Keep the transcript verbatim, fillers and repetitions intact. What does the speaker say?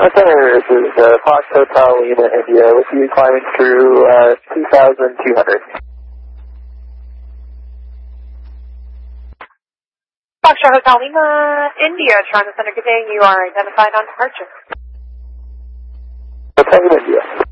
Center, this is uh, Fox Hotel Lima, India, with you climbing through uh, two thousand two hundred. Foxtrot Hotel Lima, India, Toronto Center, good day. You are identified on departure. Hotel India.